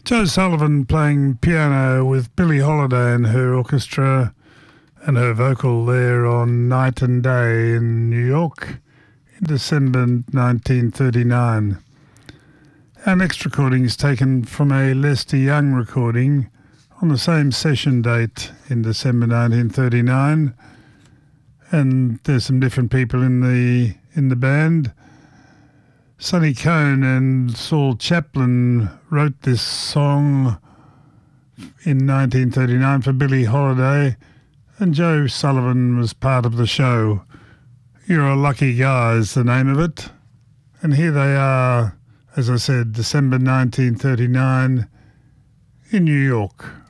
Joe Sullivan playing piano with Billie Holiday and her orchestra and her vocal there on Night and Day in New York in December 1939. Our next recording is taken from a Lester Young recording on the same session date in December 1939, and there's some different people in the band. Sonny Cohn and Saul Chaplin wrote this song in 1939 for Billie Holiday, and Joe Sullivan was part of the show. You're a Lucky Guy is the name of it. And here they are, as I said, December 1939 in New York.